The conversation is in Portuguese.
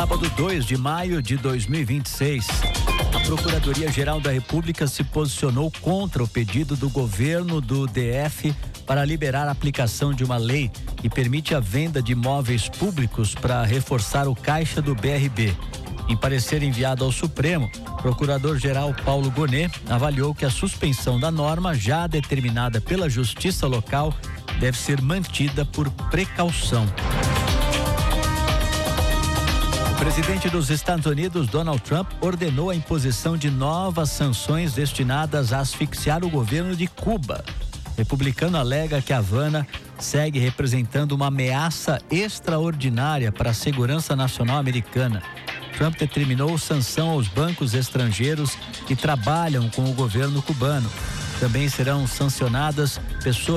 sábado 2 de maio de 2026. A Procuradoria-Geral da República se posicionou contra o pedido do governo do DF para liberar a aplicação de uma lei que permite a venda de imóveis públicos para reforçar o caixa do BRB. Em parecer enviado ao Supremo, o Procurador-Geral Paulo Gonet avaliou que a suspensão da norma, já determinada pela Justiça Local, deve ser mantida por precaução. O presidente dos Estados Unidos, Donald Trump, ordenou a imposição de novas sanções destinadas a asfixiar o governo de Cuba. O republicano alega que Havana segue representando uma ameaça extraordinária para a segurança nacional americana. Trump determinou sanção aos bancos estrangeiros que trabalham com o governo cubano. Também serão sancionadas pessoas